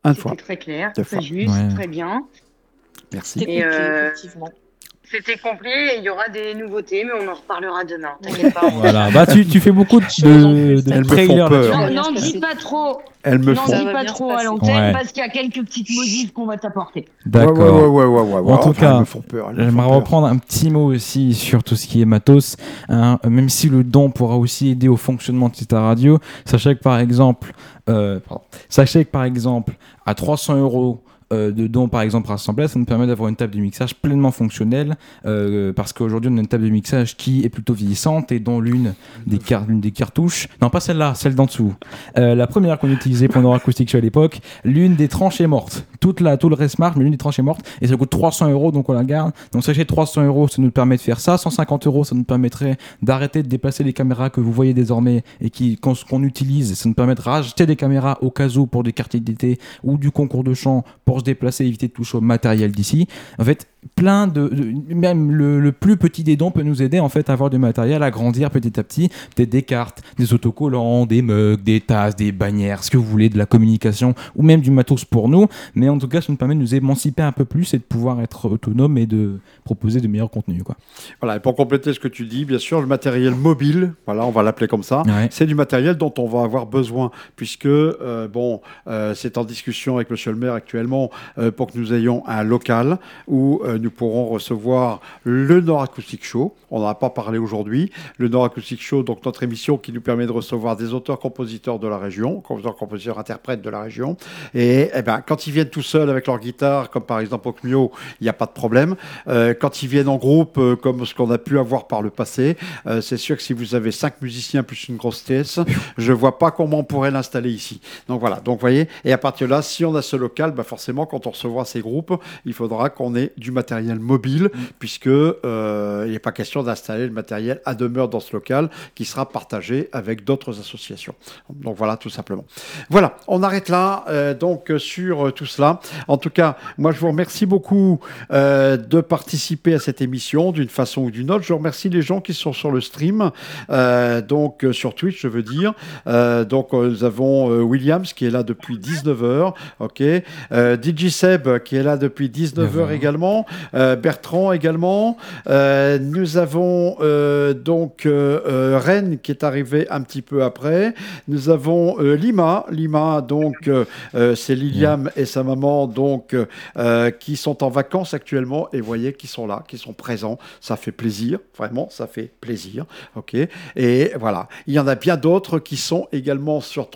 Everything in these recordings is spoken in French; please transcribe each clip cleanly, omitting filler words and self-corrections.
C'était très clair, Deux très fois. juste, Ouais. très bien. Merci. C'était Et complet, effectivement. c'était complet. Et il y aura des nouveautés, mais on en reparlera demain. T'inquiète pas. Voilà, bah tu fais beaucoup Chose en plus, de elles me trailers font peur. là-dessus. va bien Non, se n'en dis passer. pas trop. Elles me N'en font. Ça dis va pas bien trop se à passer. l'antenne Ouais. parce qu'il y a quelques petites modifs qu'on va t'apporter. D'accord. Ouais. En tout Enfin, cas, elles me font peur. elles me font j'aimerais peur. reprendre un petit mot aussi sur tout ce qui est matos, hein, même si le don pourra aussi aider au fonctionnement de cette radio. Sachez que par exemple, à 300 € de dons par exemple rassemblés, ça nous permet d'avoir une table de mixage pleinement fonctionnelle, parce qu'aujourd'hui on a une table de mixage qui est plutôt vieillissante et dont l'une des cartouches, non pas celle-là, celle d'en dessous, la première qu'on utilisait pour nos acoustiques à l'époque, l'une des tranches est morte, tout le reste marche mais l'une des tranches est morte et ça coûte 300 € donc on la garde. Donc sachez 300 € ça nous permet de faire ça, 150 € ça nous permettrait d'arrêter de déplacer les caméras que vous voyez désormais et qu'on utilise, ça nous permet de racheter des caméras au cas où pour des quartiers d'été ou du concours de chant pour se déplacer, éviter de toucher au matériel d'ici. En fait, même le plus petit des dons peut nous aider en fait à avoir du matériel, à grandir petit à petit, peut-être des cartes, des autocollants, des mugs, des tasses, des bannières, ce que vous voulez, de la communication ou même du matos pour nous. Mais en tout cas, ça nous permet de nous émanciper un peu plus et de pouvoir être autonome et de proposer de meilleurs contenus, quoi. Voilà, et pour compléter ce que tu dis, bien sûr, le matériel mobile, voilà, on va l'appeler comme ça, Ouais. c'est du matériel dont on va avoir besoin, puisque, c'est en discussion avec Monsieur le maire actuellement pour que nous ayons un local où nous pourrons recevoir le Nord Acoustic Show. On n'en a pas parlé aujourd'hui. Le Nord Acoustic Show, donc notre émission qui nous permet de recevoir des auteurs-compositeurs de la région, auteurs-compositeurs interprètes de la région. Et quand ils viennent tout seuls avec leur guitare, comme par exemple Ocmio, il n'y a pas de problème. Quand ils viennent en groupe, comme ce qu'on a pu avoir par le passé, c'est sûr que si vous avez 5 musiciens plus une grosse caisse, je ne vois pas comment on pourrait l'installer ici. Donc voilà, donc vous voyez, et à partir de là, si on a ce local, forcément, quand on recevra ces groupes, il faudra qu'on ait du matériel mobile, puisque il n'est pas question d'installer le matériel à demeure dans ce local, qui sera partagé avec d'autres associations. Donc voilà, tout simplement. Voilà, on arrête là, sur tout cela. En tout cas, moi, je vous remercie beaucoup de participer à cette émission d'une façon ou d'une autre. Je remercie les gens qui sont sur le stream, sur Twitch, je veux dire. Nous avons Williams qui est là depuis 19h. Ok. DJ Seb qui est là depuis 19h également. Bertrand également. Nous avons Rennes qui est arrivé un petit peu après. Nous avons Lima. C'est Liliam et sa maman qui sont en vacances actuellement et vous voyez qu'ils sont là, qui sont présents. Ça fait plaisir, vraiment, ça fait plaisir. Ok. Et voilà, il y en a bien d'autres qui sont également sur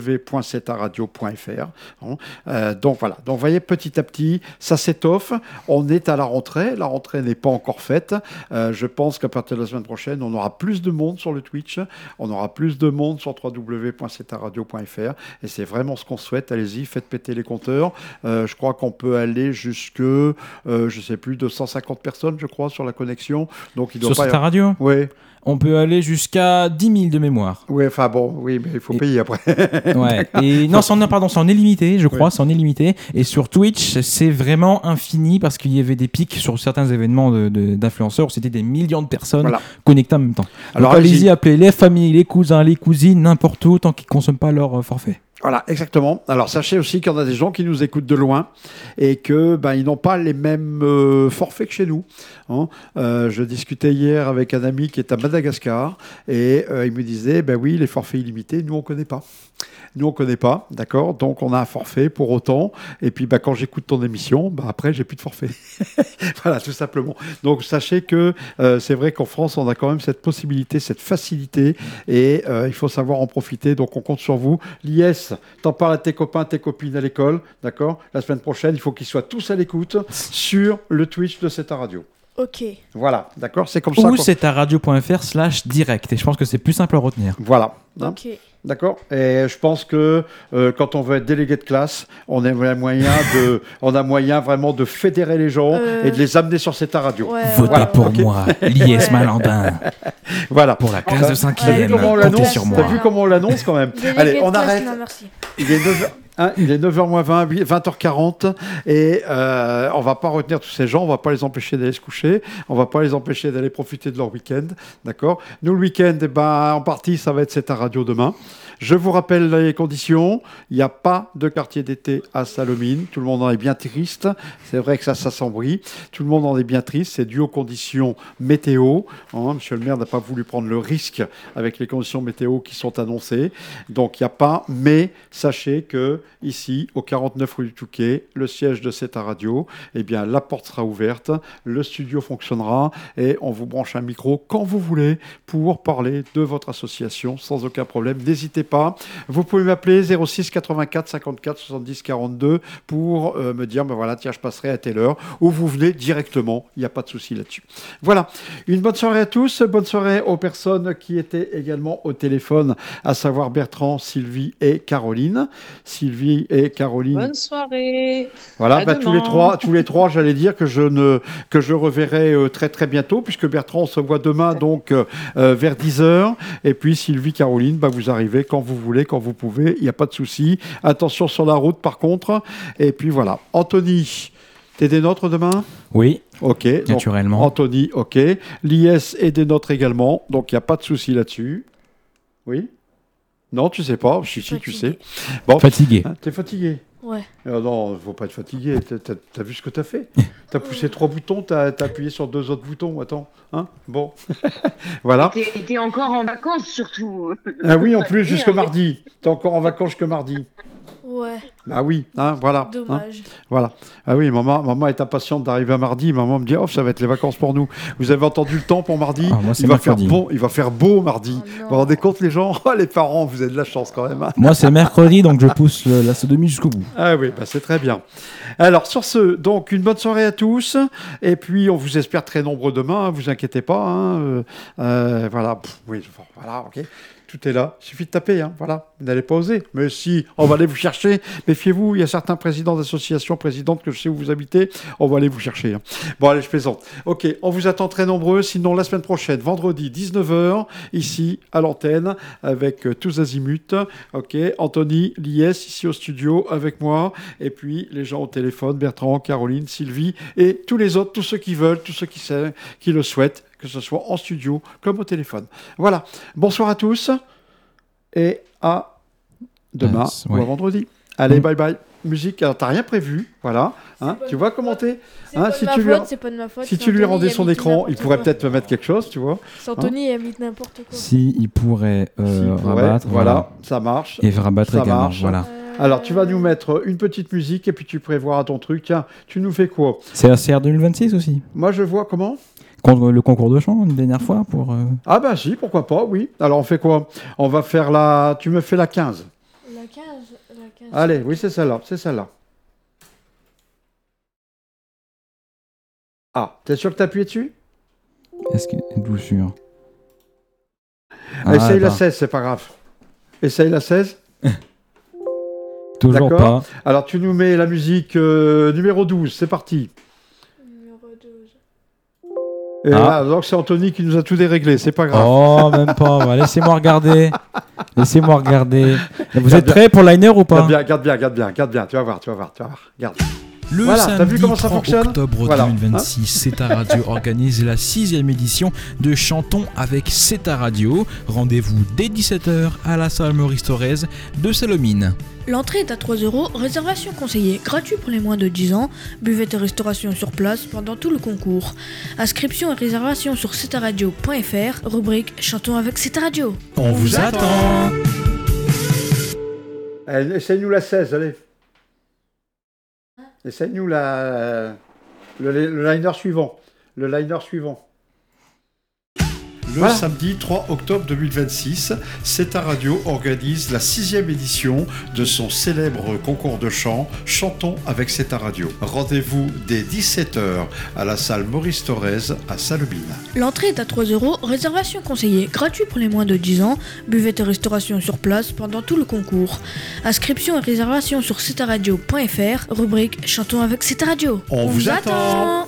www.setaradio.fr. Donc voilà, donc vous voyez, petit à petit, ça s'étoffe. On est à la rentrée n'est pas encore faite. Je pense qu'à partir de la semaine prochaine, on aura plus de monde sur le Twitch, on aura plus de monde sur www.setaradio.fr et c'est vraiment ce qu'on souhaite. Allez-y, faites péter les compteurs. Je crois qu'on peut aller jusque, je sais plus, 250 personnes, je crois, sur la connexion. Donc il doit sur pas cette radio. Oui. On peut aller jusqu'à 10 000 de mémoire. Oui, enfin bon, oui, mais il faut payer après. Ouais. Et non, c'est en illimité, je crois, c'est en illimité. Et sur Twitch, c'est vraiment infini parce qu'il y avait des pics sur certains événements d'influenceurs. C'était des millions de personnes connectées en même temps. Alors allez-y, appelez les familles, les cousins, les cousines, n'importe où, tant qu'ils ne consomment pas leur forfait. Voilà, exactement. Alors, sachez aussi qu'il y en a des gens qui nous écoutent de loin et que ils n'ont pas les mêmes forfaits que chez nous. Hein. Je discutais hier avec un ami qui est à Madagascar et il me disait, oui, les forfaits illimités, nous, on ne connaît pas. Nous, on ne connaît pas, d'accord? Donc, on a un forfait pour autant. Et puis, quand j'écoute ton émission, après, j'ai plus de forfait. Voilà, tout simplement. Donc, sachez que c'est vrai qu'en France, on a quand même cette possibilité, cette facilité. Et il faut savoir en profiter. Donc, on compte sur vous. L'IS, t'en parles à tes copains, tes copines à l'école, d'accord? La semaine prochaine, il faut qu'ils soient tous à l'écoute sur le Twitch de Seta Radio. Ok. Voilà, d'accord? C'est comme ça. Ou setaradio.fr/direct. Et je pense que c'est plus simple à retenir. Voilà. Hein. Ok. D'accord. Et je pense que quand on veut être délégué de classe, on a moyen vraiment de fédérer les gens et de les amener sur Seta Radio. Ouais, Votez pour moi, l'IS Malandin. Voilà. Pour la classe de 5e. T'as vu comment on l'annonce quand même? Allez, on arrête. Non, merci. Il est 9h. Hein, il est 9h moins 20, 20h40, et on va pas retenir tous ces gens, on va pas les empêcher d'aller se coucher, on va pas les empêcher d'aller profiter de leur week-end, d'accord ? Nous, le week-end, en partie, ça va être C'est ta radio demain. Je vous rappelle les conditions. Il n'y a pas de quartier d'été à Salomine. Tout le monde en est bien triste. C'est vrai que ça s'assombrit. Tout le monde en est bien triste. C'est dû aux conditions météo. Monsieur le maire n'a pas voulu prendre le risque avec les conditions météo qui sont annoncées. Donc, il n'y a pas. Mais sachez que ici, au 49 rue du Touquet, le siège de C'est ta radio, eh bien, la porte sera ouverte. Le studio fonctionnera et on vous branche un micro quand vous voulez pour parler de votre association sans aucun problème. N'hésitez pas. Vous pouvez m'appeler 06 84 54 70 42 pour me dire, ben voilà, tiens, je passerai à telle heure, ou vous venez directement, il n'y a pas de souci là-dessus. Voilà, une bonne soirée à tous, bonne soirée aux personnes qui étaient également au téléphone, à savoir Bertrand, Sylvie et Caroline. Sylvie et Caroline. Bonne soirée. Voilà, tous les trois, j'allais dire que je reverrai très très bientôt, puisque Bertrand, on se voit demain donc vers 10h, et puis Sylvie, Caroline, vous arrivez quand vous voulez, quand vous pouvez, il n'y a pas de souci. Attention sur la route par contre. Et puis voilà. Anthony, t'es des nôtres demain ? Oui. Ok. Naturellement. Donc, Anthony, ok. L'IS est des nôtres également, donc il n'y a pas de souci là-dessus. Oui ? Non, tu sais pas. Si, tu sais. Bon. Fatigué. T'es fatigué ? Ouais. Non, faut pas être fatigué. T'as vu ce que t'as fait ? T'as poussé 3 boutons, t'as appuyé sur 2 autres boutons. Attends, hein ? Bon, voilà. T'es encore en vacances surtout. Ah oui, en plus jusque mardi. T'es encore en vacances jusque mardi. Ouais. Ah oui, hein, voilà. Dommage. Voilà. Ah oui, maman est impatiente d'arriver à mardi. Maman me dit, oh, ça va être les vacances pour nous. Vous avez entendu le temps pour mardi ? Moi, c'est il va faire beau mardi. Oh, vous vous rendez compte, les gens ? Oh, les parents, vous avez de la chance quand même. Hein. Moi, c'est mercredi, donc je pousse la sodomie jusqu'au bout. Ah oui, c'est très bien. Alors, sur ce, donc, une bonne soirée à tous. Et puis, on vous espère très nombreux demain. Hein, vous inquiétez pas. Hein, voilà. Oui, voilà, ok. Tout est là. Il suffit de taper. Hein, voilà. Vous n'allez pas oser. Mais si, on va aller vous chercher. Méfiez-vous. Il y a certains présidents d'associations, présidentes que je sais où vous habitez. On va aller vous chercher. Hein. Bon, allez, je plaisante. Ok, on vous attend très nombreux. Sinon, la semaine prochaine, vendredi, 19h, ici, à l'antenne, avec tous azimuts. Ok, Anthony, l'IS, ici au studio, avec moi. Et puis, les gens au téléphone, Bertrand, Caroline, Sylvie, et tous les autres, tous ceux qui veulent, tous ceux qui le souhaitent, que ce soit en studio comme au téléphone. Voilà. Bonsoir à tous et à demain ou à vendredi. Allez, bye bye. Musique, alors t'as rien prévu, voilà. Hein, tu vois comment t'es. Hein, c'est pas de ma faute. Si tu lui rendais son écran, il pourrait peut-être me mettre quelque chose, tu vois. C'est Anthony, il imite n'importe quoi. Si, il pourrait rabattre. Voilà, ça marche. Et rabattre ça également, marche. Voilà. Alors, tu vas nous mettre une petite musique et puis tu prévoiras ton truc. Tiens, tu nous fais quoi ? C'est ACR 2026 aussi. Moi, je vois comment ? Contre le concours de chant, une dernière fois pour... Ah bah si, pourquoi pas, oui. Alors, on fait quoi ? On va faire tu me fais la 15. La 15. Allez, oui, c'est celle-là, Ah, t'es sûr que t'as appuyé dessus ? Est-ce que... Êtes-vous sûr ? Essaye la 16, c'est pas grave. Essaye la 16. Toujours D'accord. pas. Alors, tu nous mets la musique numéro 12, c'est parti. Numéro 12. Et là, donc c'est Anthony qui nous a tout déréglé, c'est pas grave. Oh, même pas. Laissez-moi regarder. Vous êtes prêts pour Liner ou pas ? Garde bien. Tu vas voir. Garde. Le voilà, t'as vu samedi comment ça 3 fonctionne ? octobre Voilà. 2026, C'est ta radio organise la 6e édition de Chantons avec C'est ta radio. Rendez-vous dès 17h à la salle Maurice Thorez de Salomine. L'entrée est à 3 €, réservation conseillée, gratuit pour les moins de 10 ans, buvette et restauration sur place pendant tout le concours. Inscription et réservation sur cetaradio.fr, rubrique Chantons avec C'est ta radio. On vous attend. Allez, essaye-nous la 16, allez. Essaye-nous le liner suivant. Le samedi 3 octobre 2026, C'est ta radio organise la 6e édition de son célèbre concours de chant Chantons avec C'est ta radio. Rendez-vous dès 17h à la salle Maurice Thorez à Salomine. L'entrée est à 3 €, réservation conseillée, gratuit pour les moins de 10 ans, buvette et restauration sur place pendant tout le concours. Inscription et réservation sur cetaradio.fr, rubrique Chantons avec C'est ta radio. On vous attend.